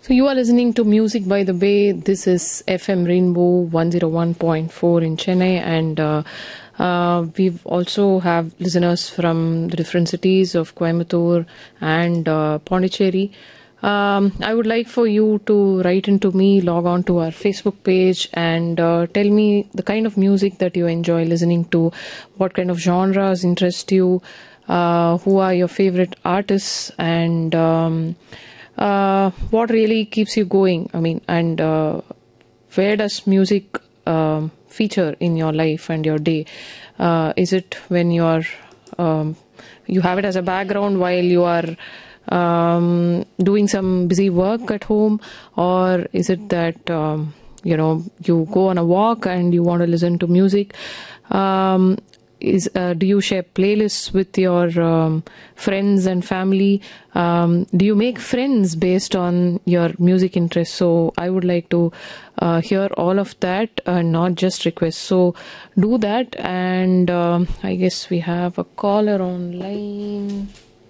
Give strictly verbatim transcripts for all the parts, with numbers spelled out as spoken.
So you are listening to Music by the Bay. This is F M Rainbow one oh one point four in Chennai, and uh, uh, we also have listeners from the different cities of Coimbatore and uh, Pondicherry. Um, I would like for you to write into me, log on to our Facebook page, and uh, tell me the kind of music that you enjoy listening to, what kind of genres interest you, uh, who are your favorite artists, and um, uh, what really keeps you going. I mean, and uh, where does music um, feature in your life and your day? Uh, is it when you are um, you have it as a background while you are um, doing some busy work at home, or is it that um, you know you go on a walk and you want to listen to music? Um, is uh, do you share playlists with your um, friends and family? Um, do you make friends based on your music interests? So I would like to uh, hear all of that and not just requests. So do that, and um, I guess we have a caller online.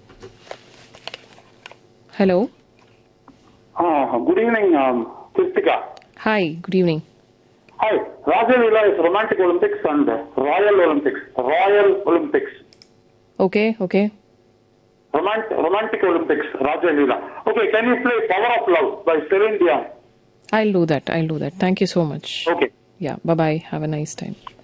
Hello. Uh, good evening, um, Kristika. Hi, good evening. Hi, Raja Leela is Romantic Olympics and Royal Olympics. Royal Olympics. Okay, okay. Romant- Romantic Olympics, Raja Leela. Okay, can you play Power of Love by Celine Dion? I'll do that. I'll do that. Thank you so much. Okay. Yeah, bye-bye. Have a nice time.